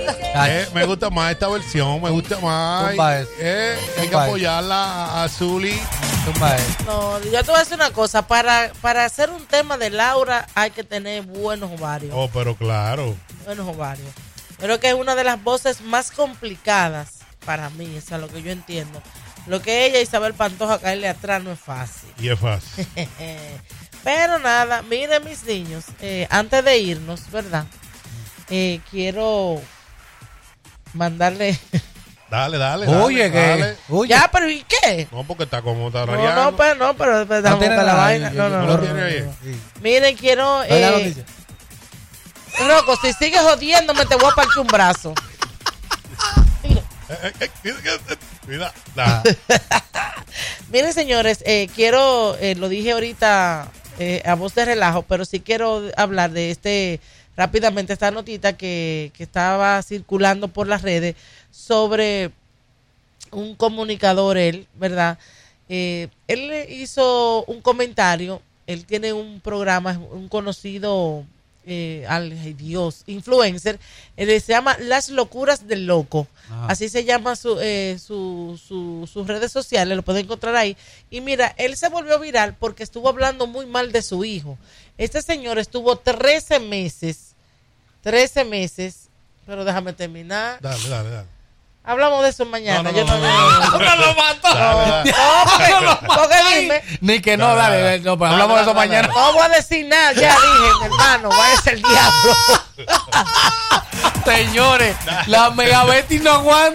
Me gusta más esta versión, me gusta más. Hay que apoyarla a Zuli. No, yo te voy a decir una cosa. Para hacer un tema de Laura hay que tener buenos ovarios. Oh, pero claro. Buenos ovarios. Creo que es una de las voces más complicadas para mí, eso es lo que yo entiendo. Lo que ella, Isabel Pantoja, caerle atrás no es fácil. Y es fácil. Pero nada, miren mis niños, antes de irnos, ¿verdad? Quiero mandarle... Dale. Oye, dale. Ya, pero ¿y qué? No, porque está como está No, pero déjame buscar la vaina. No. Miren, quiero... Loco, si sigues jodiéndome te voy a partir un brazo. Mira. Miren, señores, quiero, lo dije ahorita a voz de relajo, pero sí quiero hablar de rápidamente esta notita que estaba circulando por las redes sobre un comunicador, ¿verdad? Él hizo un comentario, él tiene un programa, un conocido... ay Dios, influencer, se llama Las Locuras del Loco. Ajá. Así se llama sus redes sociales, lo pueden encontrar ahí. Y mira, él se volvió viral porque estuvo hablando muy mal de su hijo. Este señor estuvo 13 meses, pero déjame terminar. Dale. Hablamos de eso mañana. No lo mato. Porque dime. Ni que no, dale. No, pues hablamos de eso mañana. No voy a decir nada, ya dije, mi hermano, vaya a ser el diablo. Señores, la Megabeti no aguanta.